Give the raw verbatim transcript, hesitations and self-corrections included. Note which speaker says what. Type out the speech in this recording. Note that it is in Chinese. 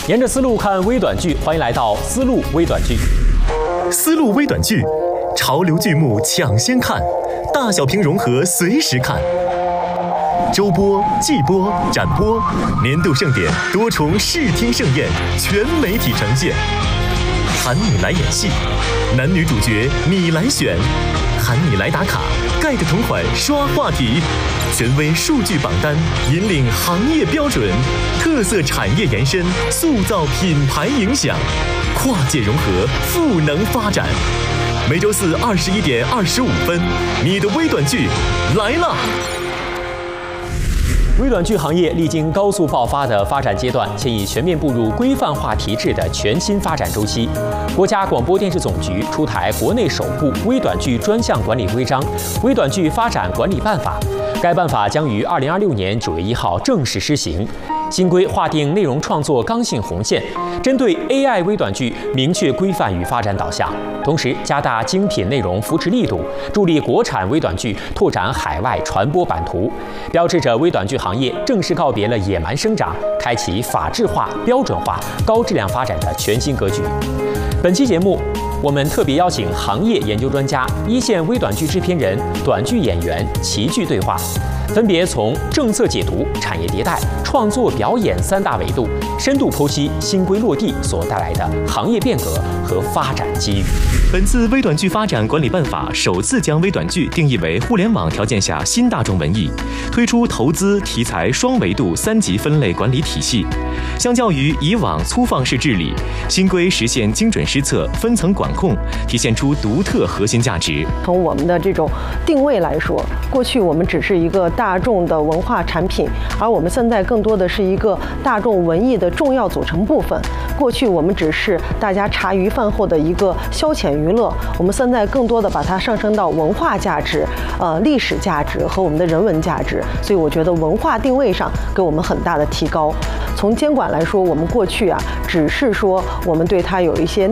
Speaker 1: 沿着思路看微短剧，欢迎来到思路微短剧。
Speaker 2: 思路微短剧，潮流剧目抢先看，大小屏融合随时看。周播、季播、展播，年度盛典多重视听盛宴，全媒体呈现。喊你来演戏，男女主角你来选，喊你来打卡，盖的同款刷话题，权威数据榜单引领行业标准，特色产业延伸塑造品牌影响，跨界融合赋能发展。每周四二十一点二十五分，你的微短剧来了。
Speaker 1: 微短剧行业历经高速爆发的发展阶段，现已全面步入规范化提质的全新发展周期。国家广播电视总局出台国内首部微短剧专项管理规章《微短剧发展管理办法》，该办法将于二零二六年九月一号正式施行。新规划定内容创作刚性红线，针对 A I 微短剧明确规范与发展导向，同时加大精品内容扶持力度，助力国产微短剧拓展海外传播版图，标志着微短剧行业正式告别了野蛮生长，开启法治化、标准化、高质量发展的全新格局。本期节目，我们特别邀请行业研究专家、一线微短剧制片人、短剧演员齐聚对话，分别从政策解读、产业迭代、创作表演三大维度，深度剖析新规落地所带来的行业变革和发展机遇。
Speaker 2: 本次微短剧发展管理办法首次将微短剧定义为互联网条件下新大众文艺，推出投资、题材双维度三级分类管理体系。相较于以往粗放式治理，新规实现精准施策、分层管控，体现出独特核心价值。
Speaker 3: 从我们的这种定位来说，过去我们只是一个大众的文化产品，而我们现在更多的是一个大众文艺的重要组成部分。过去我们只是大家茶余饭后的一个消遣娱乐，我们现在更多的把它上升到文化价值、呃历史价值和我们的人文价值。所以我觉得文化定位上给我们很大的提高。从监管来说，我们过去啊只是说我们对它有一些